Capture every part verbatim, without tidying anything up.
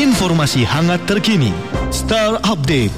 Informasi hangat terkini. Star Update.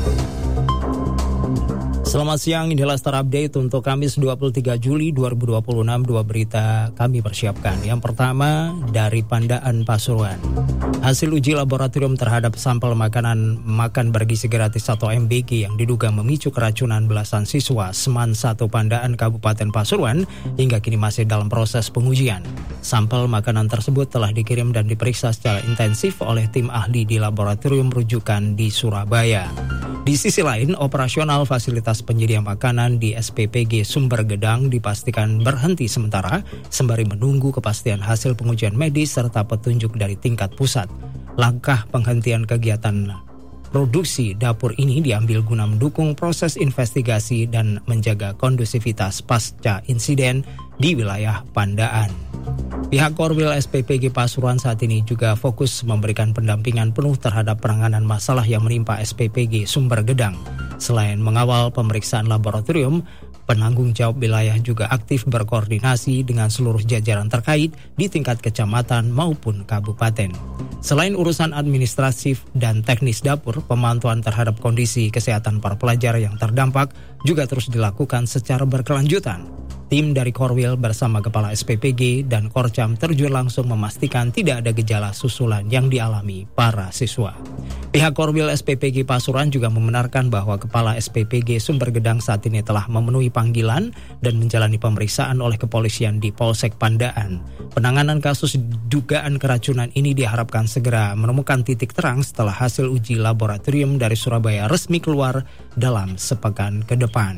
Selamat siang, inilah Star Update untuk Kamis dua puluh tiga Juli dua ribu dua puluh enam. Dua berita kami persiapkan. Yang pertama dari Pandaan Pasuruan. Hasil uji laboratorium terhadap sampel makanan makan bergizi gratis atau M B G yang diduga memicu keracunan belasan siswa Seman satu Pandaan Kabupaten Pasuruan hingga kini masih dalam proses pengujian. Sampel makanan tersebut telah dikirim dan diperiksa secara intensif oleh tim ahli di laboratorium rujukan di Surabaya. Di sisi lain, operasional fasilitas penyedia makanan di S P P G Sumber Gedang dipastikan berhenti sementara sembari menunggu kepastian hasil pengujian medis serta petunjuk dari tingkat pusat. Langkah penghentian kegiatan produksi dapur ini diambil guna mendukung proses investigasi dan menjaga kondusivitas pasca insiden di wilayah Pandaan. Pihak Korwil S P P G Pasuruan saat ini juga fokus memberikan pendampingan penuh terhadap penanganan masalah yang menimpa S P P G Sumber Gedang. Selain mengawal pemeriksaan laboratorium, penanggung jawab wilayah juga aktif berkoordinasi dengan seluruh jajaran terkait di tingkat kecamatan maupun kabupaten. Selain urusan administratif dan teknis dapur, pemantauan terhadap kondisi kesehatan para pelajar yang terdampak juga terus dilakukan secara berkelanjutan. Tim dari Korwil bersama Kepala S P P G dan Korcam terjun langsung memastikan tidak ada gejala susulan yang dialami para siswa. Pihak Korwil S P P G Pasuruan juga membenarkan bahwa Kepala S P P G Sumber Gedang saat ini telah memenuhi panggilan dan menjalani pemeriksaan oleh kepolisian di Polsek Pandaan. Penanganan kasus dugaan keracunan ini diharapkan segera menemukan titik terang setelah hasil uji laboratorium dari Surabaya resmi keluar dalam sepekan ke depan.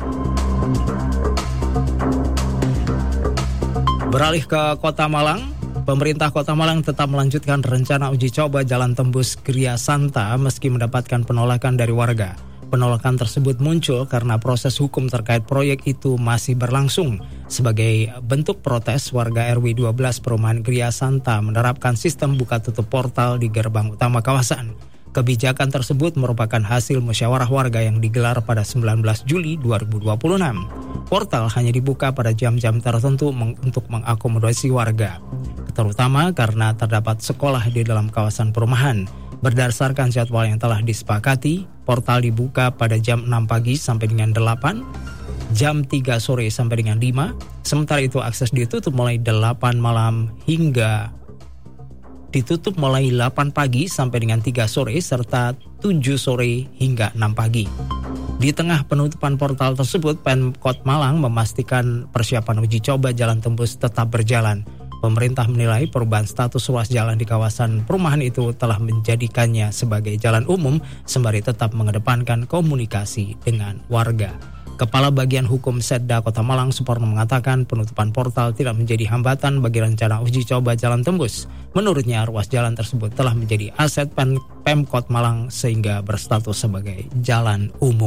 Beralih ke Kota Malang, pemerintah Kota Malang tetap melanjutkan rencana uji coba jalan tembus Gria Santa meski mendapatkan penolakan dari warga. Penolakan tersebut muncul karena proses hukum terkait proyek itu masih berlangsung. Sebagai bentuk protes, warga R W dua belas Perumahan Gria Santa menerapkan sistem buka tutup portal di gerbang utama kawasan. Kebijakan tersebut merupakan hasil musyawarah warga yang digelar pada sembilan belas Juli dua ribu dua puluh enam. Portal hanya dibuka pada jam-jam tertentu meng- untuk mengakomodasi warga, terutama karena terdapat sekolah di dalam kawasan perumahan. Berdasarkan jadwal yang telah disepakati, portal dibuka pada jam enam pagi sampai dengan delapan, jam tiga sore sampai dengan lima, sementara itu akses ditutup mulai delapan malam hingga ditutup mulai delapan pagi sampai dengan tiga sore serta tujuh sore hingga enam pagi. Di tengah penutupan portal tersebut, Pemkot Malang memastikan persiapan uji coba jalan tembus tetap berjalan. Pemerintah menilai perubahan status ruas jalan di kawasan perumahan itu telah menjadikannya sebagai jalan umum sembari tetap mengedepankan komunikasi dengan warga. Kepala Bagian Hukum Setda Kota Malang Suparno mengatakan penutupan portal tidak menjadi hambatan bagi rencana uji coba jalan tembus. Menurutnya ruas jalan tersebut telah menjadi aset Pem- Pemkot Malang sehingga berstatus sebagai jalan umum.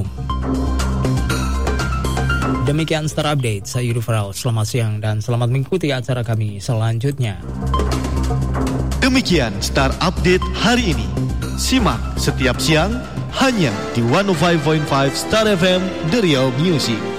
Demikian Star Update, saya Yudi Farel. Selamat siang dan selamat mengikuti acara kami selanjutnya. Demikian Star Update hari ini. Simak setiap siang hanya di seratus lima koma lima Star F M The Real Music.